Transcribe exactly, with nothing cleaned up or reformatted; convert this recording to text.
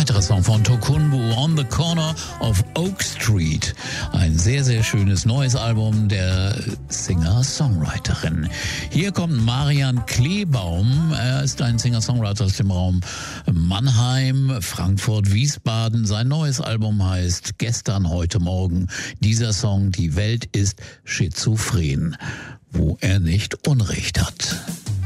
weiterer Song von Tokunboh, On the Corner of Oak Street. Ein sehr, sehr schönes neues Album der Singer-Songwriterin. Hier kommt Marian Kleebaum. Er ist ein Singer-Songwriter aus dem Raum Mannheim, Frankfurt, Wiesbaden. Sein neues Album heißt Gestern, heute Morgen. Dieser Song, Die Welt ist schizophren, wo er nicht Unrecht hat.